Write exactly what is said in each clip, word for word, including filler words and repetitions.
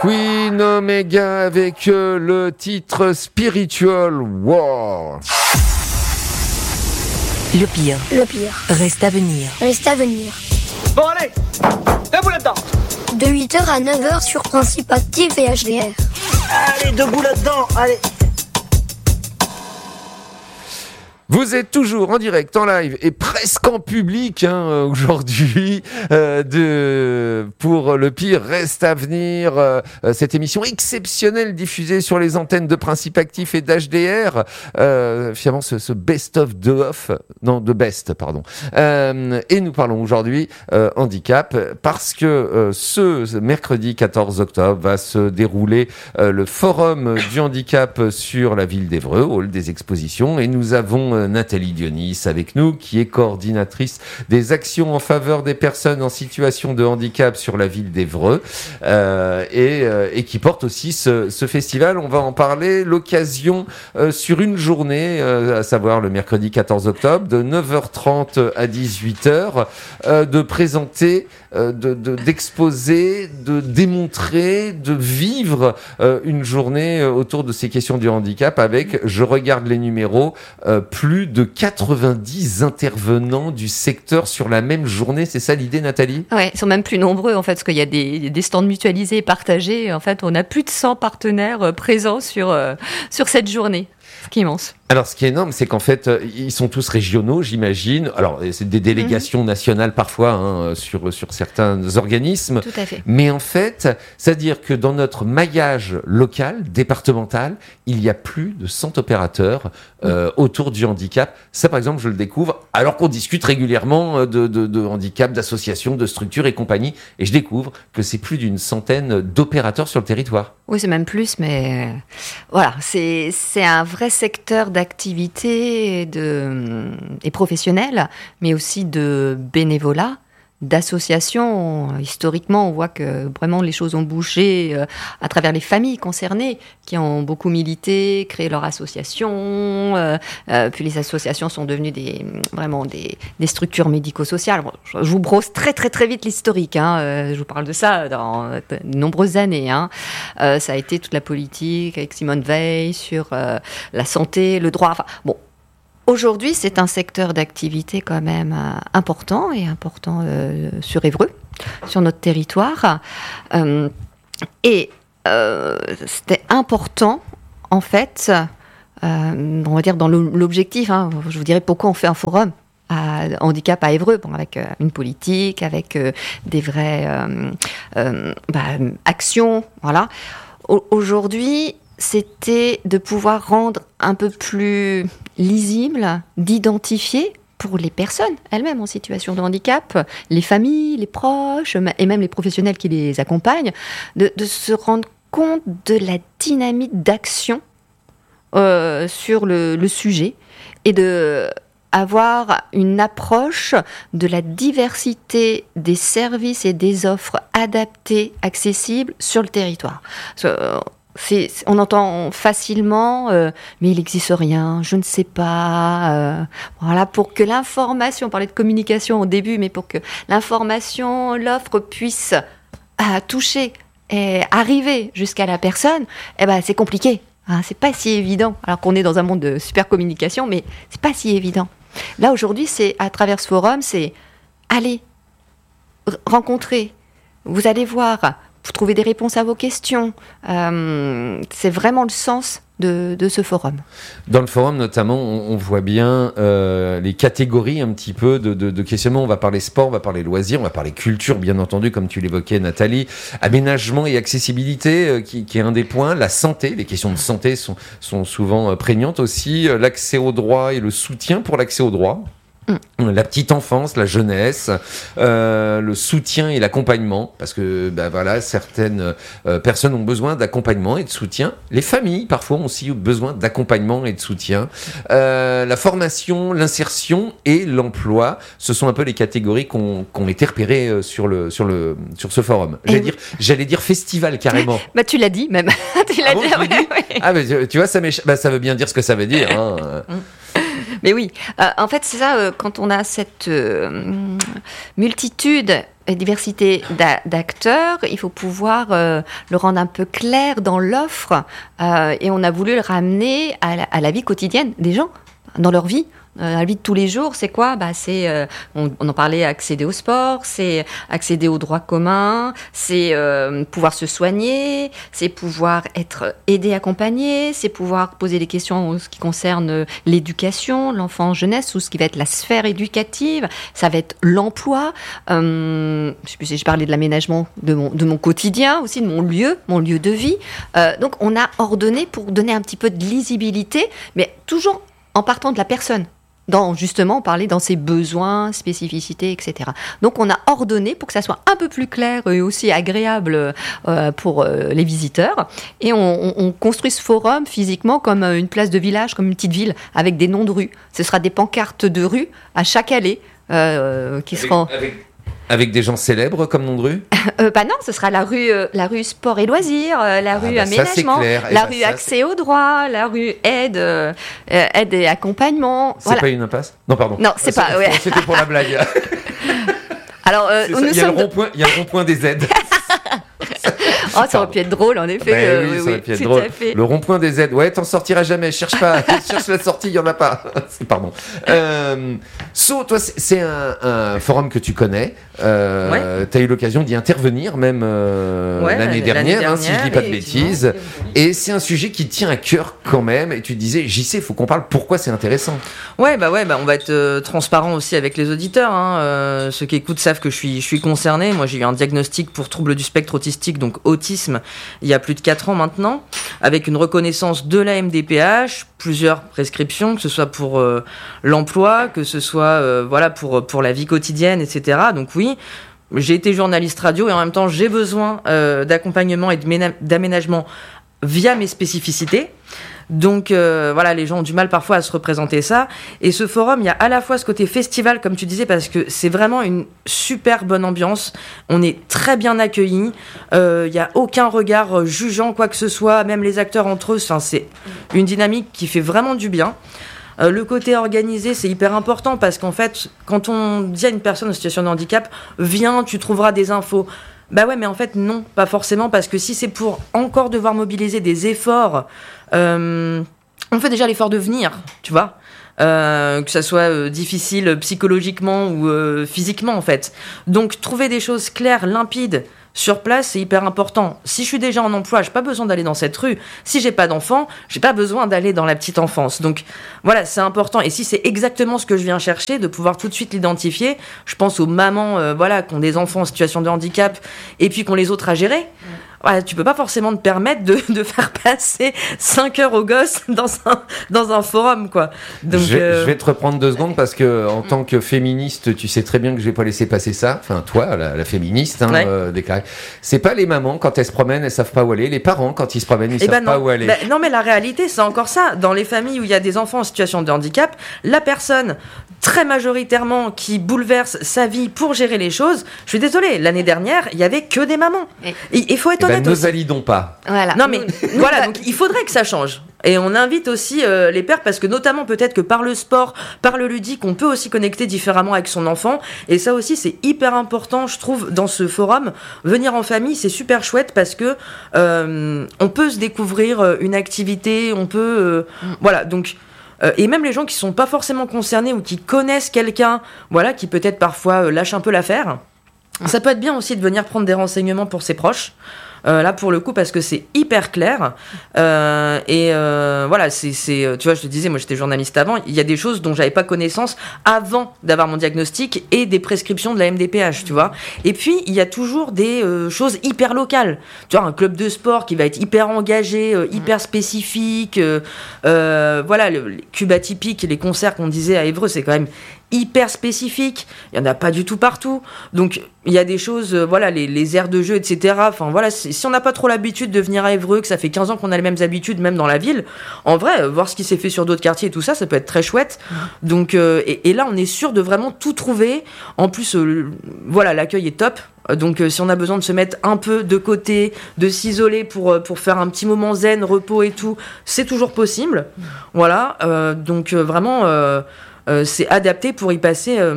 Queen Omega avec euh, le titre Spiritual War. Le pire. Le pire. Reste à venir. Reste à venir. Bon allez, debout là-dedans. De huit heures à neuf heures sur Principe Actif et H D R. Allez, debout là-dedans, allez. Vous êtes toujours en direct, en live et presque en public hein, aujourd'hui euh, de pour le pire reste à venir. Euh, cette émission exceptionnelle diffusée sur les antennes de Principe Actif et d'H D R. Euh, finalement, ce, ce best of de off, non de best, pardon. Euh, et nous parlons aujourd'hui euh, handicap parce que euh, ce mercredi quatorze octobre va se dérouler euh, le forum du handicap sur la ville d'Évreux, hall des expositions, et nous avons euh, Nathalie Dionis avec nous, qui est coordinatrice des actions en faveur des personnes en situation de handicap sur la ville d'Évreux euh, et, euh, et qui porte aussi ce, ce festival. On va en parler, l'occasion euh, sur une journée, euh, à savoir le mercredi quatorze octobre, de neuf heures trente à dix-huit heures, euh, de présenter, euh, de, de, d'exposer, de démontrer, de vivre euh, une journée autour de ces questions du handicap avec, je regarde les numéros, euh, plus de quatre-vingt-dix intervenants du secteur sur la même journée. C'est ça l'idée, Nathalie ? Ouais, ils sont même plus nombreux en fait, parce qu'il y a des, des stands mutualisés et partagés. En fait, on a plus de cent partenaires euh, présents sur, euh, sur cette journée. C'est immense. Alors, ce qui est énorme, c'est qu'en fait, euh, ils sont tous régionaux, j'imagine. Alors, c'est des délégations mmh. nationales parfois hein, sur sur certains organismes. Tout à fait. Mais en fait, c'est-à-dire que dans notre maillage local, départemental, il y a plus de cent opérateurs euh, mmh. autour du handicap. Ça, par exemple, je le découvre alors qu'on discute régulièrement de, de, de handicap, d'associations, de structures et compagnie. Et je découvre que c'est plus d'une centaine d'opérateurs sur le territoire. Oui, c'est même plus, mais euh, voilà, c'est c'est un vrai secteur d'activité et, de, et professionnel, mais aussi de bénévolat, d'associations. Historiquement, on voit que vraiment les choses ont bougé euh, à travers les familles concernées qui ont beaucoup milité, créé leur association, euh, euh, puis les associations sont devenues des, vraiment des, des structures médico-sociales. Bon, je, je vous brosse très très très vite l'historique, hein, euh, je vous parle de ça dans de nombreuses années. Hein. Euh, ça a été toute la politique avec Simone Veil sur euh, la santé, le droit, enfin bon. Aujourd'hui, c'est un secteur d'activité quand même euh, important et important euh, sur Évreux, sur notre territoire. Euh, et euh, c'était important, en fait, euh, on va dire dans l'objectif, hein, je vous dirais pourquoi on fait un forum à handicap à Évreux, bon, avec euh, une politique, avec euh, des vraies euh, euh, bah, actions, voilà. O- aujourd'hui, c'était de pouvoir rendre un peu plus lisible, d'identifier pour les personnes elles-mêmes en situation de handicap, les familles, les proches et même les professionnels qui les accompagnent, de, de se rendre compte de la dynamique d'action euh, sur le, le sujet et de avoir une approche de la diversité des services et des offres adaptées, accessibles sur le territoire. Euh, C'est, on entend facilement, euh, mais il n'existe rien, je ne sais pas. Euh, voilà, pour que l'information, on parlait de communication au début, mais pour que l'information, l'offre puisse euh, toucher et arriver jusqu'à la personne, eh ben, c'est compliqué. Hein, c'est pas si évident, alors qu'on est dans un monde de super communication, mais c'est pas si évident. Là, aujourd'hui, c'est à travers ce forum, c'est aller r- rencontrer, vous allez voir, vous trouvez des réponses à vos questions. Euh, c'est vraiment le sens de, de ce forum. Dans le forum, notamment, on, on voit bien euh, les catégories un petit peu de, de, de questionnement. On va parler sport, on va parler loisirs, on va parler culture, bien entendu, comme tu l'évoquais, Nathalie. Aménagement et accessibilité, euh, qui, qui est un des points. La santé, les questions de santé sont, sont souvent euh, prégnantes aussi. Euh, l'accès au droit et le soutien pour l'accès au droit. Mmh. La petite enfance, la jeunesse, euh, le soutien et l'accompagnement, parce que ben voilà, certaines euh, personnes ont besoin d'accompagnement et de soutien. Les familles, parfois, ont aussi besoin d'accompagnement et de soutien. Euh, la formation, l'insertion et l'emploi, ce sont un peu les catégories qu'on, qu'on été repérées sur le sur le sur ce forum. J'allais oui. dire, j'allais dire festival carrément. Bah tu l'as dit même. tu l'as ah bon, dit. je l'ai dit ouais. Ah mais tu vois, ça, bah, ça veut bien dire ce que ça veut dire. Hein. Mais oui, euh, en fait, c'est ça, euh, quand on a cette euh, multitude diversité d'a- d'acteurs, il faut pouvoir euh, le rendre un peu clair dans l'offre euh, et on a voulu le ramener à la, à la vie quotidienne des gens, dans leur vie. Euh, la vie de tous les jours, c'est quoi ? Bah, c'est, euh, on, on en parlait, accéder au sport, c'est accéder aux droits communs, c'est euh, pouvoir se soigner, c'est pouvoir être aidé, accompagné, c'est pouvoir poser des questions en ce qui concerne l'éducation, l'enfant, jeunesse, ou ce qui va être la sphère éducative, ça va être l'emploi. Euh, je sais plus si j'ai parlé de l'aménagement de mon, de mon quotidien, aussi de mon lieu, mon lieu de vie. Euh, donc, on a ordonné pour donner un petit peu de lisibilité, mais toujours en partant de la personne. Dans, justement, parler dans ses besoins, spécificités, et cetera. Donc, on a ordonné pour que ça soit un peu plus clair et aussi agréable euh, pour euh, les visiteurs. Et on, on, on construit ce forum physiquement comme une place de village, comme une petite ville, avec des noms de rues. Ce sera des pancartes de rue à chaque allée euh, qui avec, seront... Avec, avec des gens célèbres comme nom de rue euh, bah non, ce sera la rue, euh, la rue sport et loisirs, euh, la rue ah bah aménagement, ça, la bah rue ça, accès c'est... aux droits, la rue aide, euh, aide et accompagnement. C'est voilà. pas une impasse ? Non, pardon. Non, c'est pas... Ouais. C'était pour la blague. Alors, euh, C'est ça, nous il y a sommes... le rond-point, il y a le rond-point des aides. Oh, ça aurait pu être drôle, en effet. Ben euh, oui, oui, ça aurait oui, pu être tout drôle. à fait. Le rond-point des aides. Ouais, t'en sortiras jamais. Cherche pas. Cherche la sortie, il y en a pas. Pardon. Euh, So, toi, c'est, c'est un, un forum que tu connais. Euh, ouais. T'as eu l'occasion d'y intervenir même euh, ouais, l'année, dernière, l'année dernière, hein, si je dis pas de bêtises. Et c'est un sujet qui tient à cœur quand même. Et tu disais, J C, il faut qu'on parle. Pourquoi c'est intéressant ? Ouais, bah ouais, bah on va être euh, transparent aussi avec les auditeurs. Hein. Euh, ceux qui écoutent savent que je suis, je suis concerné. Moi, j'ai eu un diagnostic pour trouble du spectre autistique, donc autisme, il y a plus de quatre ans maintenant, avec une reconnaissance de la M D P H, plusieurs prescriptions, que ce soit pour euh, l'emploi, que ce soit euh, voilà pour pour la vie quotidienne, et cetera. Donc oui, j'ai été journaliste radio et en même temps j'ai besoin euh, d'accompagnement et de ména- d'aménagement via mes spécificités. Donc euh, voilà, les gens ont du mal parfois à se représenter ça. Et ce forum, il y a à la fois ce côté festival, comme tu disais, parce que c'est vraiment une super bonne ambiance. On est très bien accueillis. Euh, il y a aucun regard jugeant quoi que ce soit, même les acteurs entre eux. Enfin, c'est une dynamique qui fait vraiment du bien. Euh, le côté organisé, c'est hyper important parce qu'en fait, quand on dit à une personne en situation de handicap, viens, tu trouveras des infos. Bah ouais, mais en fait, non, pas forcément, parce que si c'est pour encore devoir mobiliser des efforts, euh, on fait déjà l'effort de venir, tu vois, euh, que ça soit euh, difficile psychologiquement ou euh, physiquement, en fait. Donc, trouver des choses claires, limpides, sur place, c'est hyper important. Si je suis déjà en emploi, j'ai pas besoin d'aller dans cette rue. Si j'ai pas d'enfant, j'ai pas besoin d'aller dans la petite enfance. Donc voilà, c'est important. Et si c'est exactement ce que je viens chercher, de pouvoir tout de suite l'identifier, je pense aux mamans, euh, voilà, qui ont des enfants en situation de handicap et puis qui ont les autres à gérer. Ouais, tu peux pas forcément te permettre de, de faire passer cinq heures aux gosses dans un, dans un forum, quoi. Donc, je, vais, euh... je vais te reprendre deux secondes parce que, en tant que féministe, tu sais très bien que je vais pas laisser passer ça. Enfin, toi, la, la féministe, hein, ouais. euh, déclarée. C'est pas les mamans, quand elles se promènent, elles savent pas où aller. Les parents, quand ils se promènent, ils eh savent ben pas non. où aller. Ben, non, mais la réalité, c'est encore ça. Dans les familles où il y a des enfants en situation de handicap, la personne, très majoritairement, qui bouleverse sa vie pour gérer les choses, je suis désolée, l'année dernière, il y avait que des mamans. Il eh. faut être eh honnête ben, aussi. Ne validons pas. Voilà. Non mais voilà, donc il faudrait que ça change. Et on invite aussi euh, les pères parce que notamment peut-être que par le sport, par le ludique, on peut aussi connecter différemment avec son enfant. Et ça aussi c'est hyper important, je trouve, dans ce forum. Venir en famille, c'est super chouette parce que euh, on peut se découvrir une activité, on peut euh, mm. voilà donc. Euh, et même les gens qui sont pas forcément concernés ou qui connaissent quelqu'un, voilà, qui peut-être parfois euh, lâche un peu l'affaire. Mm. Ça peut être bien aussi de venir prendre des renseignements pour ses proches. Euh, là pour le coup parce que c'est hyper clair euh, et euh, voilà c'est, c'est tu vois je te disais moi j'étais journaliste avant, il y a des choses dont j'avais pas connaissance avant d'avoir mon diagnostic et des prescriptions de la M D P H, tu vois, et puis il y a toujours des euh, choses hyper locales, tu vois, un club de sport qui va être hyper engagé, euh, hyper spécifique, euh, euh, voilà le, les cubes atypiques et les concerts qu'on disait à Évreux, c'est quand même hyper spécifique, il y en a pas du tout partout, donc il y a des choses, euh, voilà, les, les aires de jeu, et cetera. Enfin voilà, si on n'a pas trop l'habitude de venir à Évreux, que ça fait quinze ans qu'on a les mêmes habitudes, même dans la ville, en vrai, euh, voir ce qui s'est fait sur d'autres quartiers et tout ça, ça peut être très chouette. Donc euh, et, et là, on est sûr de vraiment tout trouver. En plus, euh, voilà, l'accueil est top. Donc euh, si on a besoin de se mettre un peu de côté, de s'isoler pour, euh, pour faire un petit moment zen, repos et tout, c'est toujours possible. Voilà, euh, donc euh, vraiment... Euh, Euh, c'est adapté pour y passer euh,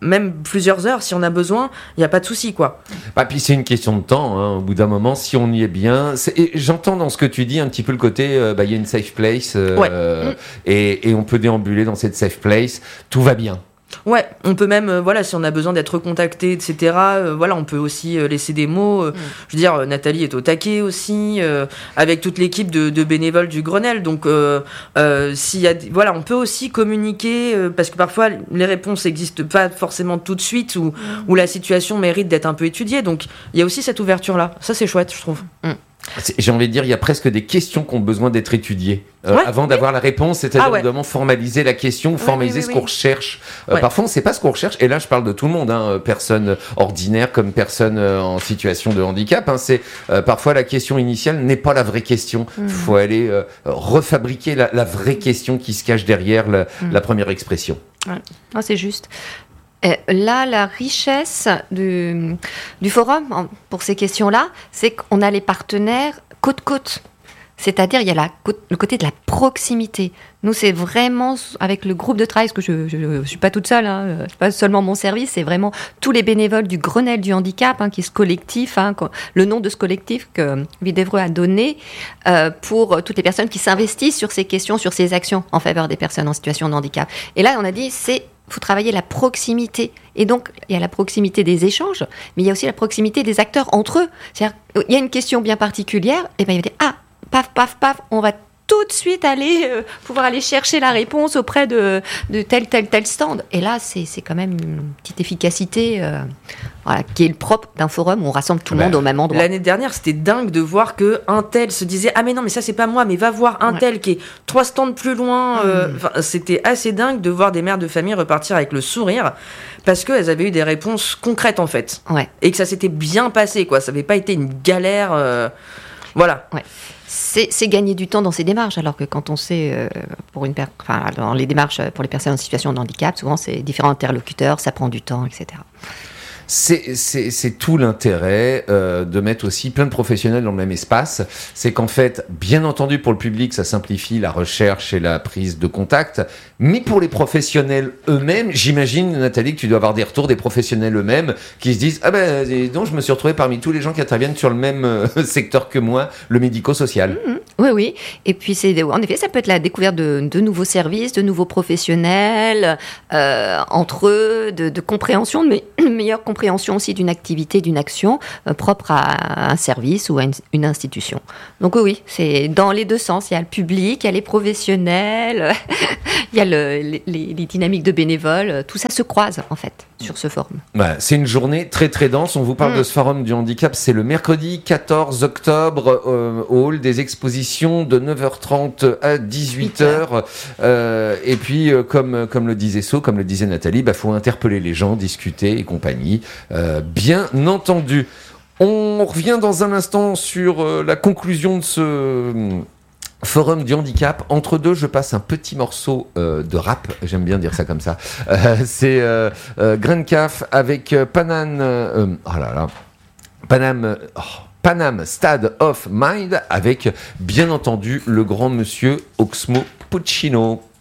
même plusieurs heures si on a besoin, il n'y a pas de souci, quoi. Bah, puis c'est une question de temps, hein. Au bout d'un moment, si on y est bien. C'est... Et j'entends dans ce que tu dis un petit peu le côté, euh, bah, il y a une safe place, euh, Ouais. euh, et, et on peut déambuler dans cette safe place, tout va bien. Ouais, on peut même, euh, voilà, si on a besoin d'être contacté, et cetera, euh, voilà, on peut aussi euh, laisser des mots. euh, Mm. Je veux dire, euh, Nathalie est au taquet aussi, euh, avec toute l'équipe de, de bénévoles du Grenelle. Donc, euh, euh, s'il y a, des- voilà, on peut aussi communiquer, euh, parce que parfois, les réponses n'existent pas forcément tout de suite, ou, ou la situation mérite d'être un peu étudiée. Donc, il y a aussi cette ouverture-là. Ça, c'est chouette, je trouve. C'est- J'ai envie de dire, il y a presque des questions qui ont besoin d'être étudiées euh, Ouais, avant d'avoir la réponse, c'est-à-dire Ah ouais. vraiment formaliser la question, ou formaliser oui, ce oui, qu'on oui. recherche. Euh, Ouais. Parfois, on ne sait pas ce qu'on recherche, et là, je parle de tout le monde, hein, euh, personne ordinaire comme personne euh, en situation de handicap. Hein, c'est euh, parfois la question initiale n'est pas la vraie question. Il faut aller euh, refabriquer la, la vraie question qui se cache derrière la, la première expression. Ah, c'est juste. Euh, là, la richesse du, du forum en- pour ces questions-là, c'est qu'on a les partenaires côte-côte. C'est-à-dire, il y a la, côte- le côté de la proximité. Nous, c'est vraiment s- avec le groupe de travail, parce que je ne suis pas toute seule, hein, euh, c'est pas seulement mon service, c'est vraiment tous les bénévoles du Grenelle du handicap, hein, qui est ce collectif, hein, qu'on- le nom de ce collectif que Videvreux a donné euh, pour toutes les personnes qui s'investissent sur ces questions, sur ces actions en faveur des personnes en situation de handicap. Et là, on a dit, c'est faut travailler la proximité. Et donc, il y a la proximité des échanges, mais il y a aussi la proximité des acteurs entre eux. C'est-à-dire, il y a une question bien particulière, et ben il va dire, ah, paf, paf, paf, on va tout de suite aller, euh, pouvoir aller chercher la réponse auprès de, de tel, tel, tel stand. Et là, c'est, c'est quand même une petite efficacité euh, voilà, qui est le propre d'un forum où on rassemble tout le Bah, monde au même endroit. L'année dernière, c'était dingue de voir que un tel se disait ah mais non mais ça c'est pas moi, mais va voir un Ouais. tel qui est trois stands plus loin. euh, enfin, c'était assez dingue de voir des mères de famille repartir avec le sourire parce qu'elles avaient eu des réponses concrètes en fait Ouais. et que ça s'était bien passé quoi. Ça n'avait pas été une galère. euh, Voilà. C'est, c'est gagner du temps dans ces démarches, alors que quand on sait, euh, pour une per- enfin, dans les démarches pour les personnes en situation de handicap, souvent c'est différents interlocuteurs, ça prend du temps, et cetera. C'est, c'est, c'est tout l'intérêt euh, de mettre aussi plein de professionnels dans le même espace. C'est qu'en fait, bien entendu, pour le public, ça simplifie la recherche et la prise de contact. Mais pour les professionnels eux-mêmes, j'imagine, Nathalie, que tu dois avoir des retours des professionnels eux-mêmes qui se disent « Ah ben, dis donc, je me suis retrouvé parmi tous les gens qui interviennent sur le même euh, secteur que moi, le médico-social. Mmh. Oui, oui. Et puis, c'est, en effet, ça peut être la découverte de, de nouveaux services, de nouveaux professionnels, euh, entre eux, de, de compréhension, mais une meilleure compréhension aussi d'une activité, d'une action euh, propre à un service ou à une, une institution. Donc oui, oui, c'est dans les deux sens. Il y a le public, il y a les professionnels, il y a le, les, les- les dynamiques de bénévoles. Tout ça se croise, en fait, sur ce forum. Bah, c'est une journée très très dense. On vous parle Mm. de ce forum du handicap. C'est le mercredi quatorze octobre euh, au hall des expositions de neuf heures trente à dix-huit heures. Euh, et puis, euh, comme, comme le disait So, comme le disait Nathalie, bah, faut interpeller les gens, discuter et compagnie. Euh, bien entendu. On revient dans un instant sur euh, la conclusion de ce euh, forum du handicap. Entre deux, je passe un petit morceau euh, de rap. J'aime bien dire ça comme ça. Euh, c'est euh, euh, Grain Caf avec euh, Panam. euh, oh là là. Panam. euh, oh, Panam Stade of Mind avec, bien entendu, le grand monsieur Oxmo Puccino.